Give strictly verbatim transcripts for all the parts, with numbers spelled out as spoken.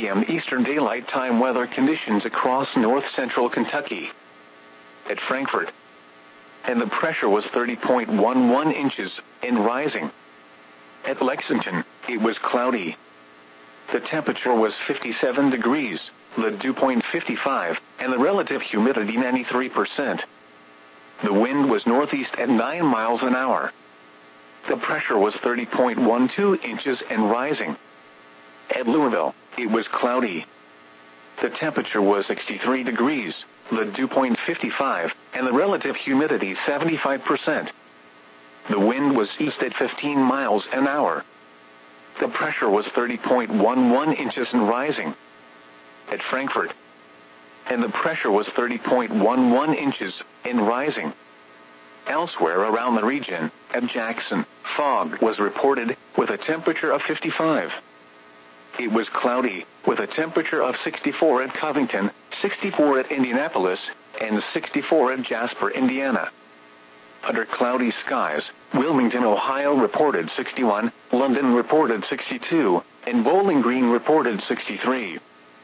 p m Eastern Daylight Time weather conditions across north-central Kentucky. At Frankfort, and the pressure was thirty point one one inches, and rising. At Lexington, it was cloudy. The temperature was fifty-seven degrees, the dew point fifty-five, and the relative humidity ninety-three percent. The wind was northeast at nine miles an hour. The pressure was thirty point one two inches and rising. At Louisville, it was cloudy. The temperature was sixty-three degrees, the dew point fifty-five, and the relative humidity seventy-five percent. The wind was east at fifteen miles an hour. The pressure was thirty point one one inches and rising. At Frankfort, and the pressure was thirty point one one inches and rising. Elsewhere around the region, at Jackson, fog was reported, with a temperature of fifty-five. It was cloudy, with a temperature of sixty-four at Covington, sixty-four at Indianapolis, and sixty-four at Jasper, Indiana. Under cloudy skies, Wilmington, Ohio reported sixty-one, London reported sixty-two, and Bowling Green reported sixty-three.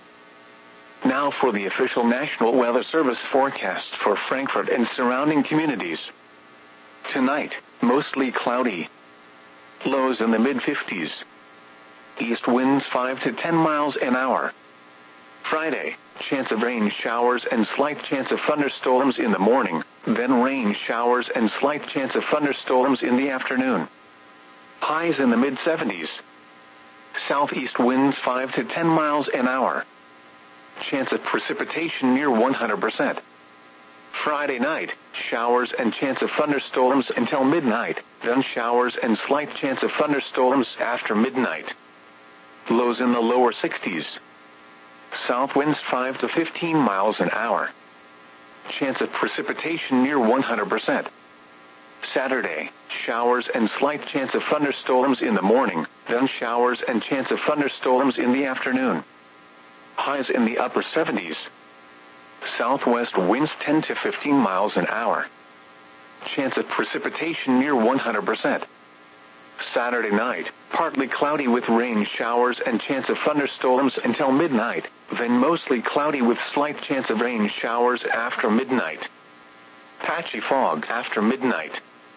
Now for the official National Weather Service forecast for Frankfort and surrounding communities. Tonight, mostly cloudy. Lows in the mid-fifties. East winds five to ten miles an hour. Friday, chance of rain showers and slight chance of thunderstorms in the morning, then rain showers and slight chance of thunderstorms in the afternoon. Highs in the mid-seventies. Southeast winds five to ten miles an hour. Chance of precipitation near one hundred percent. Friday night, showers and chance of thunderstorms until midnight, then showers and slight chance of thunderstorms after midnight. Lows in the lower sixties. South winds five to fifteen miles an hour. Chance of precipitation near one hundred percent. Saturday, showers and slight chance of thunderstorms in the morning, then showers and chance of thunderstorms in the afternoon. Highs in the upper seventies. Southwest winds ten to fifteen miles an hour. Chance of precipitation near one hundred percent. Saturday night, partly cloudy with rain showers and chance of thunderstorms until midnight, then mostly cloudy with slight chance of rain showers after midnight. Patchy fog after midnight.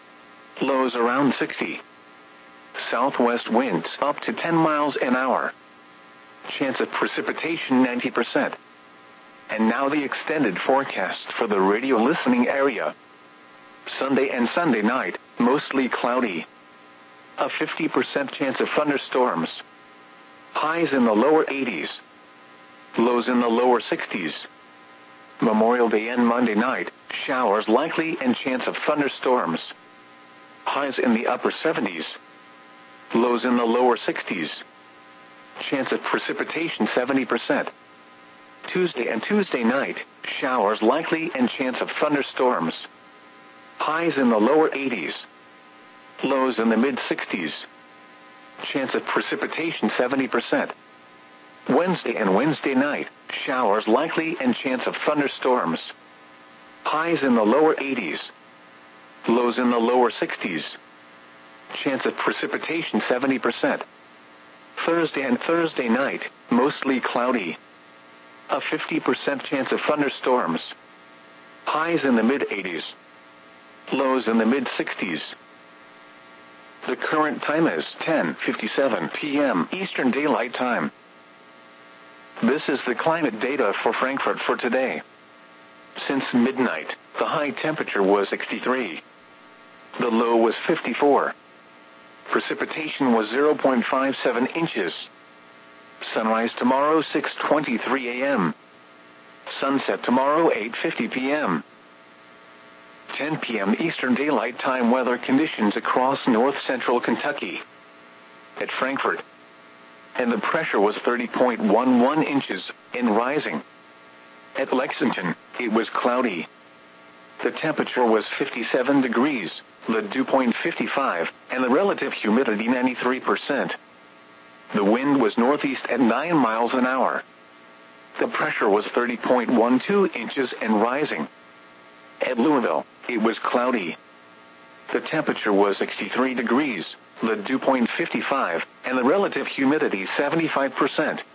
Lows around sixty. Southwest winds up to ten miles an hour. Chance of precipitation ninety percent. And now the extended forecast for the radio listening area. Sunday and Sunday night, mostly cloudy. A fifty percent chance of thunderstorms. Highs in the lower eighties. Lows in the lower sixties. Memorial Day and Monday night, showers likely and chance of thunderstorms. Highs in the upper seventies. Lows in the lower sixties. Chance of precipitation seventy percent. Tuesday and Tuesday night, showers likely and chance of thunderstorms. Highs in the lower eighties. Lows in the mid-sixties. Chance of precipitation seventy percent. Wednesday and Wednesday night, showers likely and chance of thunderstorms. Highs in the lower eighties. Lows in the lower sixties. Chance of precipitation seventy percent. Thursday and Thursday night, mostly cloudy. A fifty percent chance of thunderstorms. Highs in the mid-eighties. Lows in the mid-sixties. The current time is ten fifty-seven p m Eastern Daylight Time. This is the climate data for Frankfort for today. Since midnight, the high temperature was sixty-three. The low was fifty-four. Precipitation was zero point five seven inches. Sunrise tomorrow six twenty-three a m Sunset tomorrow eight fifty p m ten p m Eastern Daylight Time weather conditions across north-central Kentucky. At Frankfort, and the pressure was thirty point one one inches, and rising. At Lexington, it was cloudy. The temperature was fifty-seven degrees, the dew point fifty-five, and the relative humidity ninety-three percent. The wind was northeast at nine miles an hour. The pressure was thirty point one two inches and rising. At Louisville, it was cloudy. The temperature was sixty-three degrees, the dew point fifty-five, and the relative humidity seventy-five percent.